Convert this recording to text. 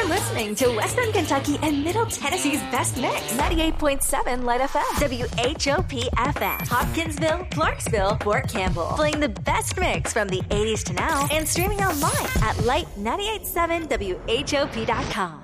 You're listening to Western Kentucky and Middle Tennessee's best mix. 98.7 Light FM. WHOP FM. Hopkinsville, Clarksville, Fort Campbell. Playing the best mix from the 80s to now and streaming online at light987whop.com.